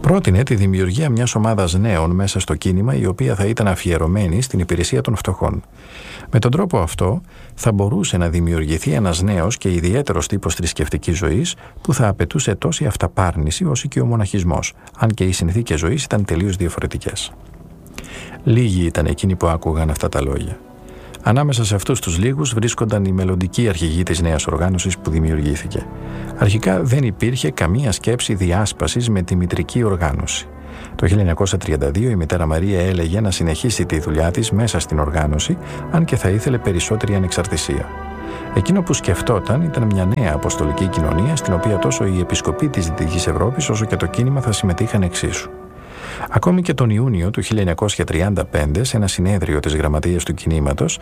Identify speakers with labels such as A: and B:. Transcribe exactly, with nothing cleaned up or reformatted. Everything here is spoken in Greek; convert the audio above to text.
A: Πρότεινε τη δημιουργία μιας ομάδας νέων μέσα στο κίνημα, η οποία θα ήταν αφιερωμένη στην υπηρεσία των φτωχών. Με τον τρόπο αυτό θα μπορούσε να δημιουργηθεί ένας νέος και ιδιαίτερος τύπος θρησκευτικής ζωής που θα απαιτούσε τόση αυταπάρνηση όσο και ο μοναχισμός, αν και οι συνθήκες ζωής ήταν τελείως διαφορετικές. Λίγοι ήταν εκείνοι που άκουγαν αυτά τα λόγια. Ανάμεσα σε αυτούς τους λίγους βρίσκονταν οι μελλοντικοί αρχηγοί της νέας οργάνωσης που δημιουργήθηκε. Αρχικά δεν υπήρχε καμία σκέψη διάσπασης με τη μητρική οργάνωση. Το χίλια εννιακόσια τριάντα δύο η μητέρα Μαρία έλεγε να συνεχίσει τη δουλειά της μέσα στην οργάνωση, αν και θα ήθελε περισσότερη ανεξαρτησία. Εκείνο που σκεφτόταν ήταν μια νέα αποστολική κοινωνία, στην οποία τόσο οι επισκοποί της Δυτικής Ευρώπης όσο και το κίνημα θα συμμετείχαν εξίσου. Ακόμη και τον Ιούνιο του χίλια εννιακόσια τριάντα πέντε, σε ένα συνέδριο της Γραμματείας του Κινήματος,